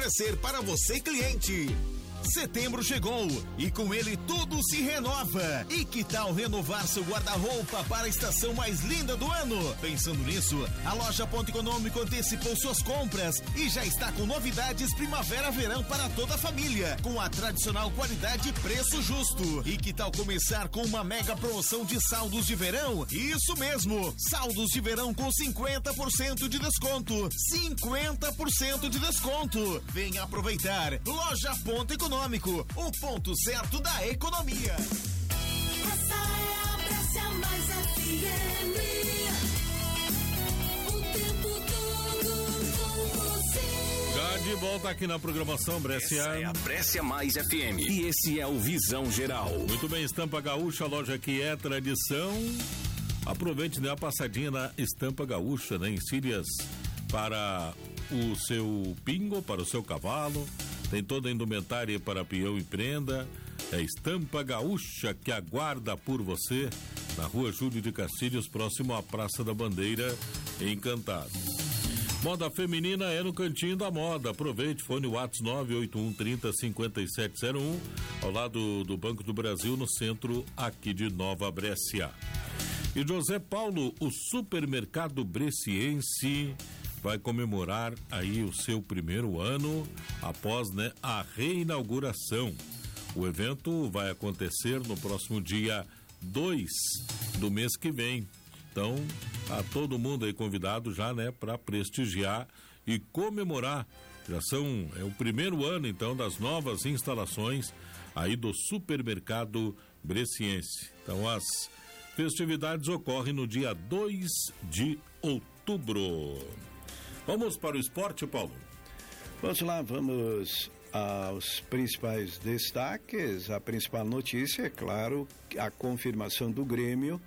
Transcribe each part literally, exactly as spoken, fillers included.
oferecer para você, cliente. Setembro chegou e com ele tudo se renova. E que tal renovar seu guarda-roupa para a estação mais linda do ano? Pensando nisso, a loja Ponto Econômico antecipou suas compras e já está com novidades primavera-verão para toda a família, com a tradicional qualidade e preço justo. E que tal começar com uma mega promoção de saldos de verão? Isso mesmo, saldos de verão com cinquenta por cento de desconto. cinquenta por cento de desconto. Venha aproveitar. Loja Ponto Econômico. Econômico, o ponto certo da economia. Essa é a Brescia Mais F M. O tempo todo com você. Já de volta aqui na programação Brescia. Essa é a Brescia Mais F M. E esse é o Visão Geral. Muito bem, Estampa Gaúcha, loja que é tradição. Aproveite, né, a passadinha na Estampa Gaúcha, né, em Sírias para o seu pingo, para o seu cavalo. Tem toda a indumentária para peão e prenda. É Estampa Gaúcha que aguarda por você na rua Júlio de Castilhos, próximo à Praça da Bandeira, em Encantado. Moda feminina é no Cantinho da Moda. Aproveite, fone WhatsApp nove oito um trinta, cinquenta e sete zero um, ao lado do Banco do Brasil, no centro aqui de Nova Brescia. E José Paulo, o supermercado breciense, vai comemorar aí o seu primeiro ano após, né, a reinauguração. O evento vai acontecer no próximo dia dois do mês que vem. Então, a todo mundo aí convidado já, né, para prestigiar e comemorar. Já são, é o primeiro ano, então, das novas instalações aí do supermercado breciense. Então, as festividades ocorrem no dia dois de outubro. Vamos para o esporte, Paulo? Vamos lá, vamos aos principais destaques. A principal notícia é, claro, a confirmação do Grêmio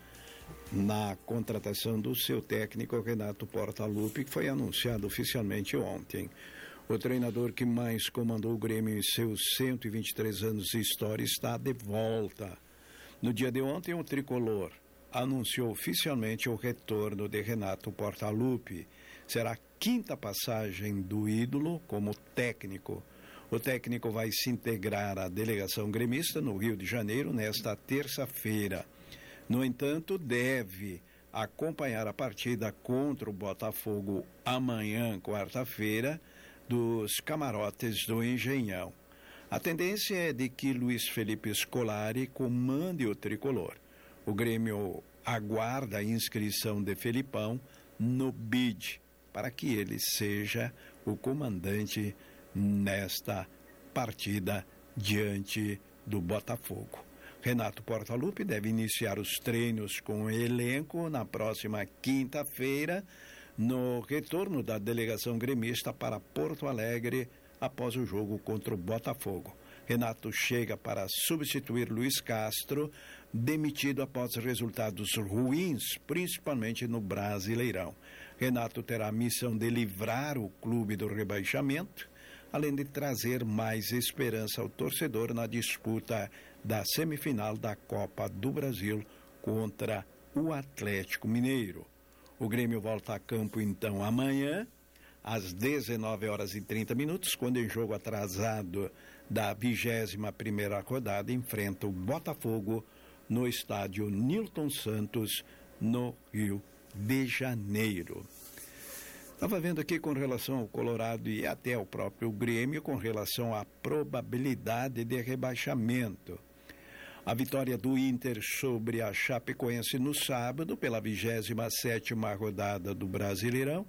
na contratação do seu técnico Renato Portaluppi, que foi anunciado oficialmente ontem. O treinador que mais comandou o Grêmio em seus cento e vinte e três anos de história está de volta. No dia de ontem, o tricolor anunciou oficialmente o retorno de Renato Portaluppi. Será a quinta passagem do ídolo como técnico. O técnico vai se integrar à delegação gremista no Rio de Janeiro nesta terça-feira. No entanto, deve acompanhar a partida contra o Botafogo amanhã, quarta-feira, dos camarotes do Engenhão. A tendência é de que Luiz Felipe Scolari comande o tricolor. O Grêmio aguarda a inscrição de Felipão no B I D, para que ele seja o comandante nesta partida diante do Botafogo. Renato Portaluppi deve iniciar os treinos com o elenco na próxima quinta-feira, no retorno da delegação gremista para Porto Alegre após o jogo contra o Botafogo. Renato chega para substituir Luiz Castro, demitido após resultados ruins, principalmente no Brasileirão. Renato terá a missão de livrar o clube do rebaixamento, além de trazer mais esperança ao torcedor na disputa da semifinal da Copa do Brasil contra o Atlético Mineiro. O Grêmio volta a campo então amanhã, às dezenove horas e trinta minutos, quando em jogo atrasado da vigésima primeira rodada enfrenta o Botafogo no estádio Nilton Santos, no Rio de Janeiro. Estava vendo aqui com relação ao Colorado e até ao próprio Grêmio, com relação à probabilidade de rebaixamento. A vitória do Inter sobre a Chapecoense no sábado, pela vigésima sétima rodada do Brasileirão,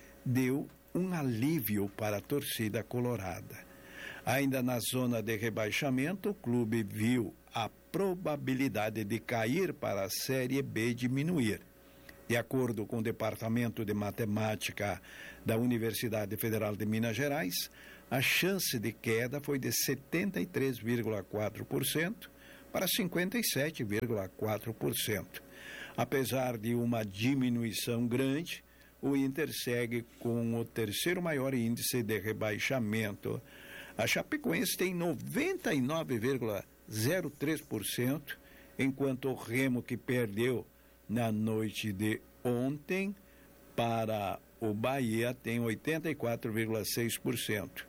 deu um alívio para a torcida colorada. Ainda na zona de rebaixamento, o clube viu a probabilidade de cair para a Série B diminuir. De acordo com o Departamento de Matemática da Universidade Federal de Minas Gerais, a chance de queda foi de setenta e três vírgula quatro por cento para cinquenta e sete vírgula quatro por cento. Apesar de uma diminuição grande, o Inter segue com o terceiro maior índice de rebaixamento. A Chapecoense tem noventa e nove vírgula zero três por cento, enquanto o Remo, que perdeu na noite de ontem para o Bahia, tem oitenta e quatro vírgula seis por cento.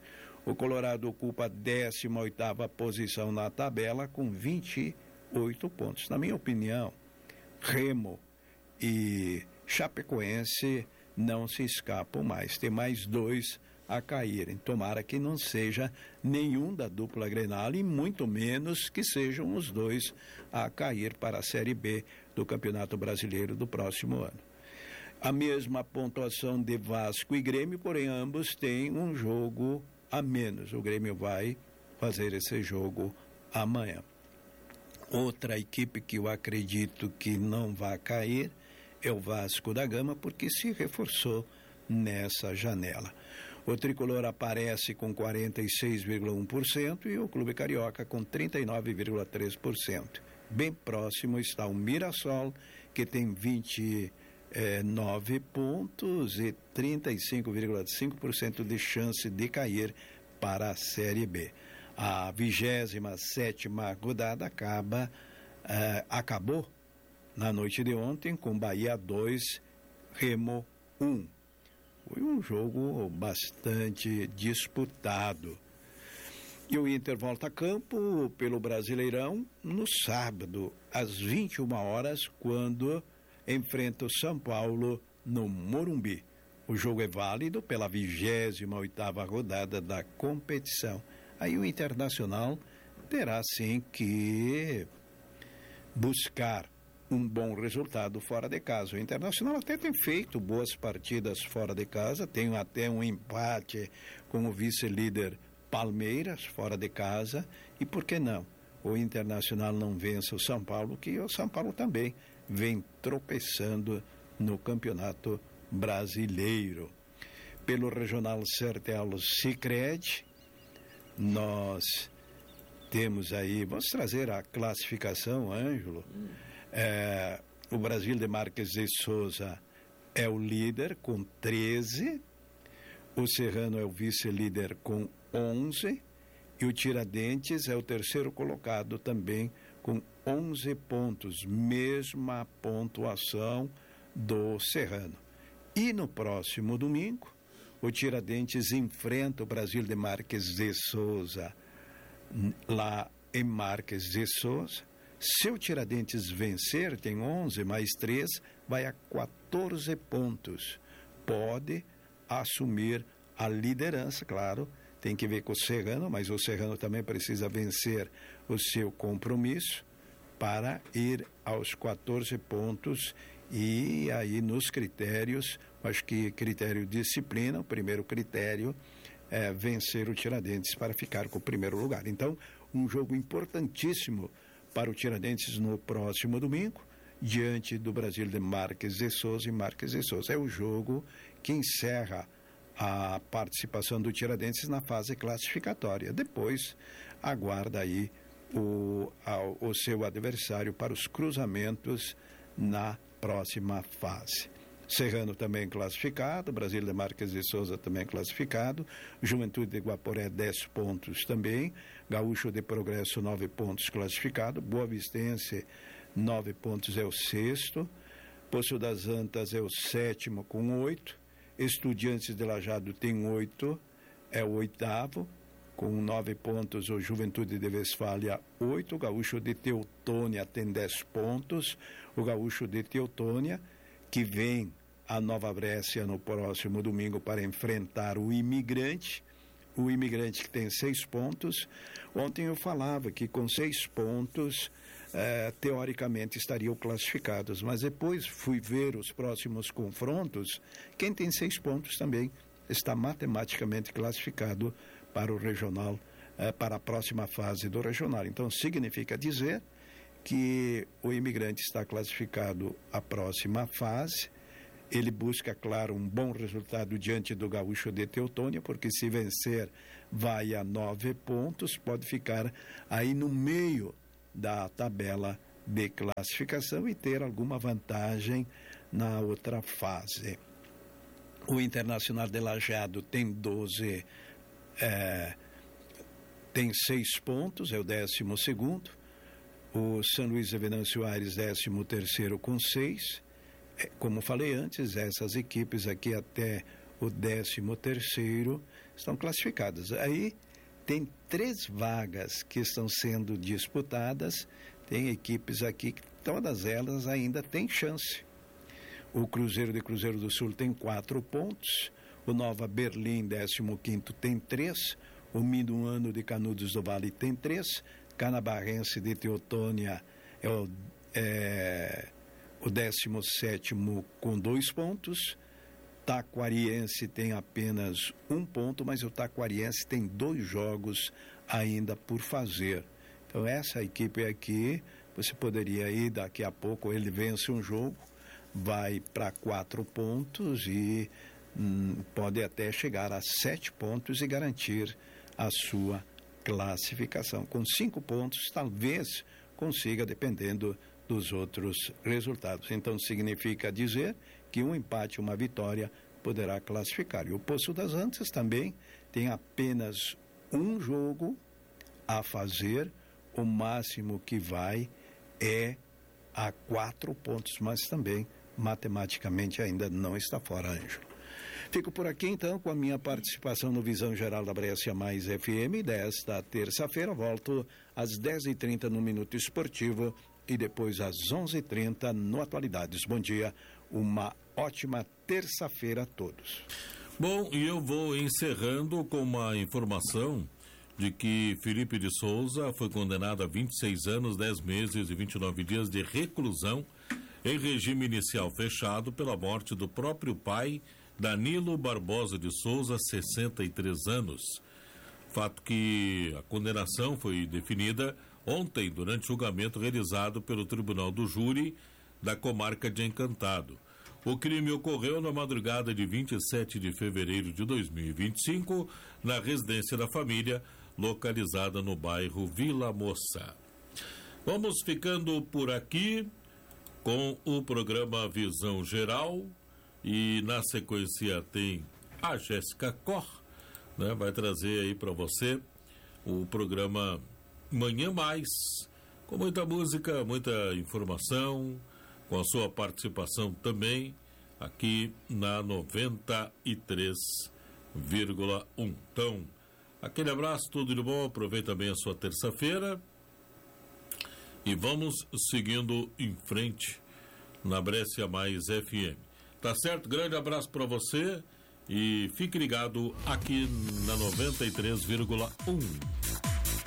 O Colorado ocupa a décima oitava posição na tabela com vinte e oito pontos. Na minha opinião, Remo e Chapecoense não se escapam mais. Tem mais dois a caírem. Tomara que não seja nenhum da dupla Grenal e muito menos que sejam os dois a cair para a Série B do Campeonato Brasileiro do próximo ano. A mesma pontuação de Vasco e Grêmio, porém ambos têm um jogo a menos. O Grêmio vai fazer esse jogo amanhã. Outra equipe que eu acredito que não vai cair é o Vasco da Gama, porque se reforçou nessa janela. O Tricolor aparece com quarenta e seis vírgula um por cento e o Clube Carioca com trinta e nove vírgula três por cento. Bem próximo está o Mirassol, que tem vinte e nove pontos e trinta e cinco vírgula cinco por cento de chance de cair para a Série B. A vigésima sétima rodada acaba, eh, acabou na noite de ontem com Bahia dois, Remo um. Foi um jogo bastante disputado. E o Inter volta a campo pelo Brasileirão no sábado, às vinte e uma horas, quando enfrenta o São Paulo no Morumbi. O jogo é válido pela vigésima oitava rodada da competição. Aí o Internacional terá sim que buscar um bom resultado fora de casa. O Internacional até tem feito boas partidas fora de casa, tem até um empate com o vice-líder Palmeiras fora de casa, e por que não? O Internacional não vence o São Paulo, que o São Paulo também vem tropeçando no Campeonato Brasileiro. Pelo Regional Sertel Sicredi, nós temos aí, vamos trazer a classificação, Ângelo. É, o Brasil de Marques de Souza é o líder com treze, o Serrano é o vice-líder com onze e o Tiradentes é o terceiro colocado também com onze pontos, mesma pontuação do Serrano. E no próximo domingo, o Tiradentes enfrenta o Brasil de Marques de Souza lá em Marques de Souza. Se o Tiradentes vencer, tem onze mais três, vai a quatorze pontos. Pode assumir a liderança, claro, tem que ver com o Serrano, mas o Serrano também precisa vencer o seu compromisso para ir aos quatorze pontos. E aí nos critérios, acho que critério de disciplina, o primeiro critério é vencer o Tiradentes para ficar com o primeiro lugar. Então, um jogo importantíssimo para o Tiradentes no próximo domingo, diante do Brasil de Marques de Souza e Marques de Souza. É o jogo que encerra a participação do Tiradentes na fase classificatória. Depois, aguarda aí o, a, o seu adversário para os cruzamentos na próxima fase. Serrano também classificado, Brasil de Marques de Souza também classificado, Juventude de Guaporé dez pontos também, Gaúcho de Progresso nove pontos classificado, Boa Vistense nove pontos é o sexto, Poço das Antas é o sétimo com oito, Estudiantes de Lajeado tem oito, é o oitavo, com nove pontos o Juventude de Westfália oito, o Gaúcho de Teutônia tem dez pontos, o Gaúcho de Teutônia que vem a Nova Brécia no próximo domingo para enfrentar o Imigrante, o Imigrante que tem seis pontos. Ontem eu falava que com seis pontos, eh, teoricamente estariam classificados, mas depois fui ver os próximos confrontos, quem tem seis pontos também está matematicamente classificado para o regional, eh, para a próxima fase do regional. Então significa dizer que o Imigrante está classificado à próxima fase. Ele busca, claro, um bom resultado diante do Gaúcho de Teutônia, porque se vencer vai a nove pontos, pode ficar aí no meio da tabela de classificação e ter alguma vantagem na outra fase. O Internacional de Lajeado tem doze, é, tem seis pontos, é o décimo segundo. O São Luís de Venâncio Aires, décimo terceiro com seis. Como falei antes, essas equipes aqui até o décimo terceiro estão classificadas. Aí tem três vagas que estão sendo disputadas, tem equipes aqui que todas elas ainda têm chance. O Cruzeiro de Cruzeiro do Sul tem quatro pontos, o Nova Berlim, décimo quinto, tem três, o Minuano de Canudos do Vale tem três, Canabarrense de Teotônia é o, é, o décimo sétimo com dois pontos, Taquariense tem apenas um ponto, mas o Taquariense tem dois jogos ainda por fazer. Então essa equipe aqui, você poderia ir daqui a pouco, ele vence um jogo, vai para quatro pontos e hum, pode até chegar a sete pontos e garantir a sua classificação. Com cinco pontos, talvez consiga, dependendo dos outros resultados. Então, significa dizer que um empate, uma vitória, poderá classificar. E o Poço das Antas também tem apenas um jogo a fazer, o máximo que vai é a quatro pontos, mas também matematicamente ainda não está fora, Ângelo. Fico por aqui então com a minha participação no Visão Geral da Brescia Mais F M desta terça-feira. Volto às dez e trinta no Minuto Esportivo e depois às onze e trinta no Atualidades. Bom dia, uma ótima terça-feira a todos. Bom, e eu vou encerrando com uma informação de que Felipe de Souza foi condenado a vinte e seis anos, dez meses e vinte e nove dias de reclusão em regime inicial fechado pela morte do próprio pai, Danilo Barbosa de Souza, sessenta e três anos. Fato que a condenação foi definida ontem durante o julgamento realizado pelo Tribunal do Júri da comarca de Encantado. O crime ocorreu na madrugada de vinte e sete de fevereiro de dois mil e vinte e cinco, na residência da família, localizada no bairro Vila Moça. Vamos ficando por aqui com o programa Visão Geral e na sequência tem a Jéssica Cor, né? Vai trazer aí para você o programa Manhã Mais, com muita música, muita informação, com a sua participação também aqui na noventa e três vírgula um. Então, aquele abraço, tudo de bom, aproveita bem a sua terça-feira e vamos seguindo em frente na Brescia Mais F M. Tá certo? Grande abraço para você e fique ligado aqui na noventa e três vírgula um.